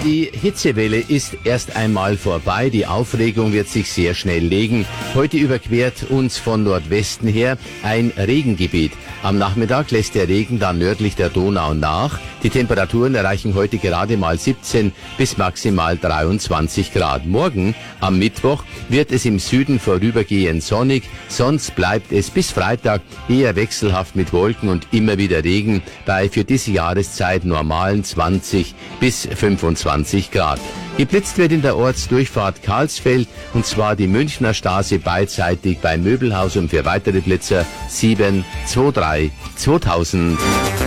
Die Hitzewelle ist erst einmal vorbei. Die Aufregung wird sich sehr schnell legen. Heute überquert uns von Nordwesten her ein Regengebiet. Am Nachmittag lässt der Regen dann nördlich der Donau nach. Die Temperaturen erreichen heute gerade mal 17 bis maximal 23 Grad. Morgen, am Mittwoch, wird es im Süden vorübergehend sonnig. Sonst bleibt es bis Freitag eher wechselhaft mit Wolken und immer wieder Regen bei für diese Jahreszeit normalen 20 bis 25 Grad. Geblitzt wird in der Ortsdurchfahrt Karlsfeld, und zwar die Münchner Straße beidseitig beim Möbelhaus, und für weitere Blitzer 723 2000.